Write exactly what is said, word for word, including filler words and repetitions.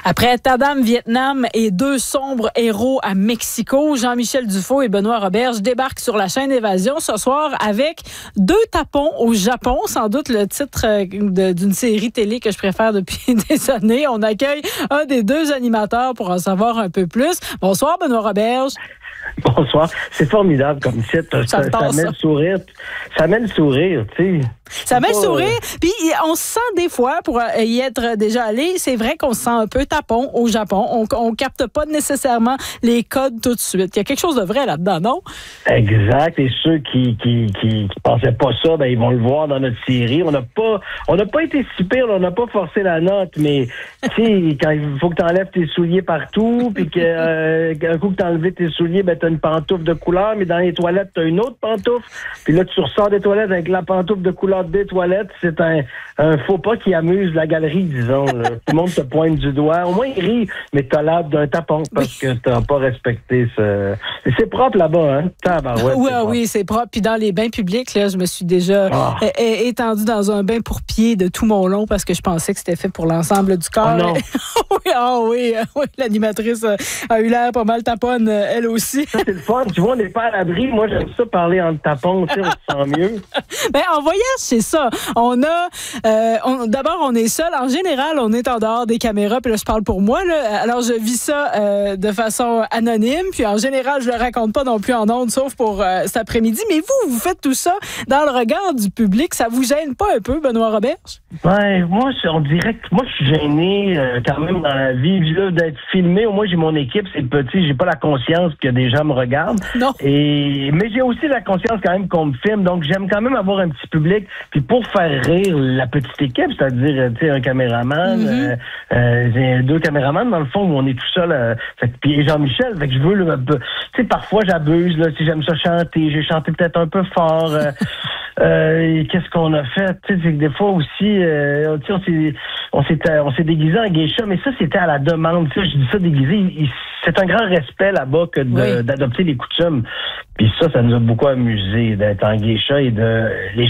Après Tadam Vietnam et deux sombres héros à Mexico, Jean-Michel Dufault et Benoît Roberge débarquent sur la chaîne Évasion ce soir avec deux tapons au Japon, sans doute le titre de, d'une série télé que je préfère depuis des années. On accueille un des deux animateurs pour en savoir un peu plus. Bonsoir Benoît Roberge. Bonsoir. C'est formidable comme titre. Ça, ça, ça met le sourire. Ça met le sourire, tu sais. Ça met le sourire. Puis on se sent des fois, pour y être déjà allé, c'est vrai qu'on se sent un peu tapon au Japon. On, on capte pas nécessairement les codes tout de suite. Il y a quelque chose de vrai là-dedans, non? Exact. Et ceux qui qui, qui, qui pensaient pas ça, ben ils vont le voir dans notre série. On n'a pas on n'a pas été si pire, on n'a pas forcé la note, mais tu sais, quand il faut que tu enlèves tes souliers partout, puis que euh, un coup que tu as enlevé tes souliers, ben t'as une pantoufle de couleur, mais dans les toilettes, t'as une autre pantoufle. Puis là, tu ressors des toilettes avec la pantoufle de couleur des toilettes. C'est un, un faux pas qui amuse la galerie, disons. Là. Tout le monde te pointe du doigt. Au moins, il rit, mais t'as l'air d'un tapon parce que t'as pas respecté ce... C'est propre là-bas, hein? Tabarouette, oui, c'est propre. oui, c'est propre. Puis dans les bains publics, là, je me suis déjà oh. é- étendue dans un bain pour pieds de tout mon long parce que je pensais que c'était fait pour l'ensemble du corps. Oh non! oui, oh oui, oui, l'animatrice a eu l'air pas mal taponne, elle aussi. Ça, c'est le fun. Tu vois, on n'est pas à l'abri. Moi, j'aime ça parler en tapon, tu sais, on se sent mieux. Ben, en voyage, c'est ça. On a, euh, on, d'abord, on est seul. En général, on est en dehors des caméras. Puis là, je parle pour moi, là. Alors, je vis ça euh, de façon anonyme. Puis en général, je le raconte pas non plus en ondes, sauf pour euh, cet après-midi. Mais vous, vous faites tout ça dans le regard du public. Ça vous gêne pas un peu, Benoît Roberge? Ben, moi, on dirait que moi, je suis gêné euh, quand même dans la vie. Là, d'être filmé, au moins, j'ai mon équipe, c'est petit. J'ai pas la conscience que des gens me regardent. Non. Et, mais j'ai aussi la conscience quand même qu'on me filme. Donc, j'aime quand même avoir un petit public. Puis pour faire rire la petite équipe, c'est-à-dire, tu sais, un caméraman, mm-hmm. euh, euh, deux caméramans, dans le fond, où on est tout seul. Euh, fait, puis Jean-Michel, fait que je veux, le, tu sais, parfois, j'abuse, là, si j'aime ça chanter, j'ai chanté peut-être un peu fort. Euh, euh, qu'est-ce qu'on a fait? Tu sais, c'est que des fois aussi, euh, tu sais, on s'est, on s'est, on s'est déguisé en geisha, mais ça, c'était à la demande. Tu sais, je dis ça déguisé, il, c'est un grand respect là-bas que de, oui. d'adopter les coutumes. Puis ça, ça nous a beaucoup amusé d'être en geisha et de les